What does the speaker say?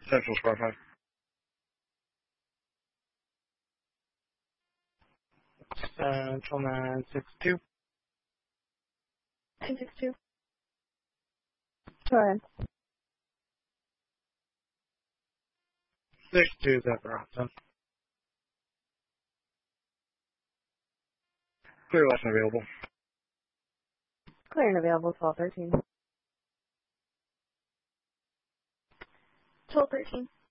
Central Square 5. Central 962. 962. Go ahead. 62 Zephyr. Clear less than available. Clear and available, 1213. 1213.